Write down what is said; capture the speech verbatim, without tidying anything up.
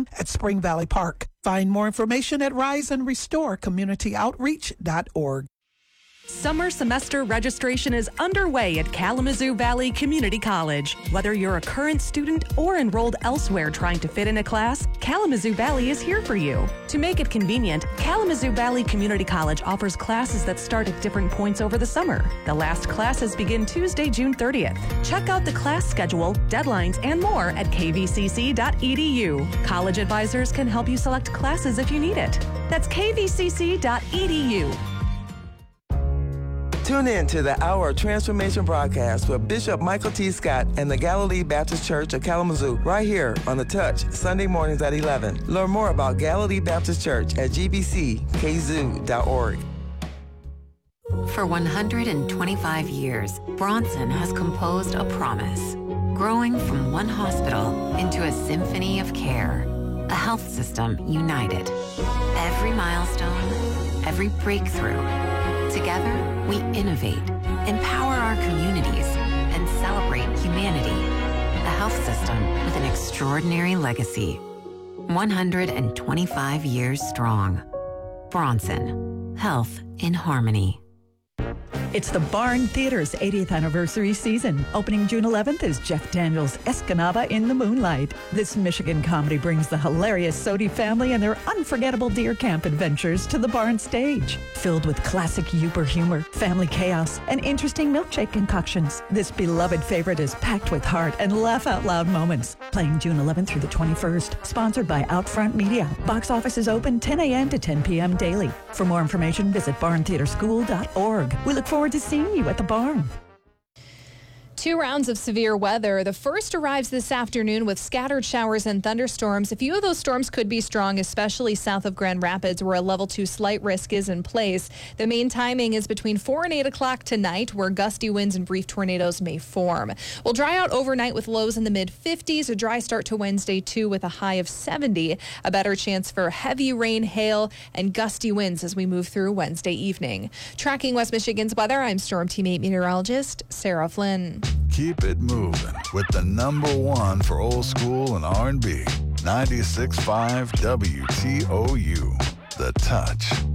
at Spring Valley Park. Find more information at rise and restore community outreach dot org. Summer semester registration is underway at Kalamazoo Valley Community College. Whether you're a current student or enrolled elsewhere trying to fit in a class, Kalamazoo Valley is here for you. To make it convenient, Kalamazoo Valley Community College offers classes that start at different points over the summer. The last classes begin Tuesday, June thirtieth. Check out the class schedule, deadlines, and more at k v c c dot e d u. College advisors can help you select classes if you need it. That's k v c c dot e d u. Tune in to the Hour of Transformation broadcast with Bishop Michael T. Scott and the Galilee Baptist Church of Kalamazoo right here on The Touch, Sunday mornings at eleven. Learn more about Galilee Baptist Church at g b c k zoo dot org. For one hundred twenty-five years, Bronson has composed a promise, growing from one hospital into a symphony of care, a health system united. Every milestone, every breakthrough, together, we innovate, empower our communities, and celebrate humanity. A health system with an extraordinary legacy. one hundred twenty-five years strong. Bronson. Health in harmony. It's the Barn Theater's eightieth anniversary season. Opening June eleventh is Jeff Daniels' Escanaba in the Moonlight. This Michigan comedy brings the hilarious Sodi family and their unforgettable deer camp adventures to the Barn stage. Filled with classic Uper humor, family chaos, and interesting milkshake concoctions, this beloved favorite is packed with heart and laugh-out-loud moments. Playing June eleventh through the twenty-first. Sponsored by Outfront Media. Box office is open ten a.m. to ten p.m. daily. For more information, visit barn theater school dot org. We look forward to seeing you at the Barn. Two rounds of severe weather. The first arrives this afternoon with scattered showers and thunderstorms. A few of those storms could be strong, especially south of Grand Rapids, where a level two slight risk is in place. The main timing is between four and eight o'clock tonight, where gusty winds and brief tornadoes may form. We'll dry out overnight with lows in the mid fifties. A dry start to Wednesday, too, with a high of seventy. A better chance for heavy rain, hail, and gusty winds as we move through Wednesday evening. Tracking West Michigan's weather, I'm Storm Team eight meteorologist Sarah Flynn. Keep it moving with the number one for old school and R and B. ninety-six point five W T O U. The Touch.